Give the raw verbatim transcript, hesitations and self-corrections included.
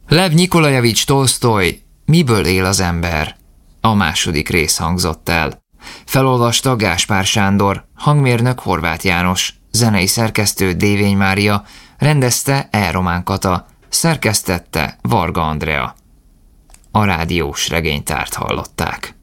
Lev Nikolajevics Tolsztoj, Miből él az ember? A második rész hangzott el. Felolvasta Gáspár Sándor, hangmérnök Horváth János, zenei szerkesztő Dévény Mária, rendezte E. Román Kata, szerkesztette Varga Andrea. A rádiós regénytárt hallották.